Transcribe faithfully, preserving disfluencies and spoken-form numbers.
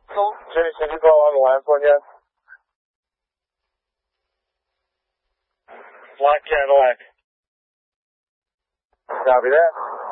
Jimmy, can you go on the line for me yet? Black Cadillac. Copy that.